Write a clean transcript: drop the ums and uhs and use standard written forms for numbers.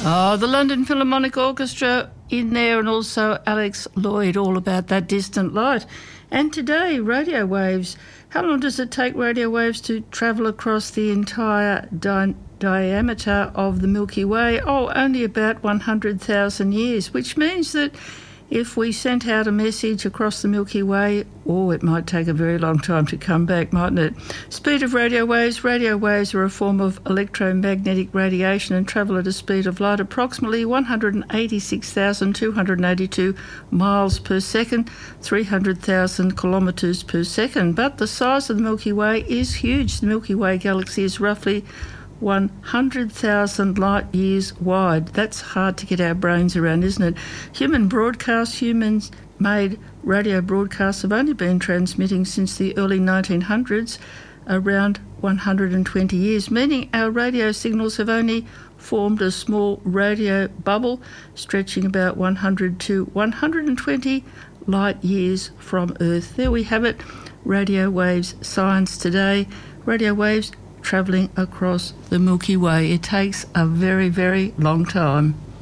Oh, the London Philharmonic Orchestra in there, and also Alex Lloyd, all about that distant light. And today, radio waves. How long does it take radio waves to travel across the entire diameter of the Milky Way? Oh, only about 100,000 years, which means that if we sent out a message across the Milky Way, it might take a very long time to come back, mightn't it? Speed of radio waves. Radio waves are a form of electromagnetic radiation and travel at a speed of light, approximately 186,282 miles per second, 300,000 kilometres per second. But the size of the Milky Way is huge. The Milky Way galaxy is roughly 100,000 light years wide. That's hard to get our brains around, isn't it? Humans-made radio broadcasts have only been transmitting since the early 1900s, around 120 years, meaning our radio signals have only formed a small radio bubble stretching about 100 to 120 light years from Earth. There we have it. Radio waves, science today. Radio waves travelling across the Milky Way. It takes a very, very long time.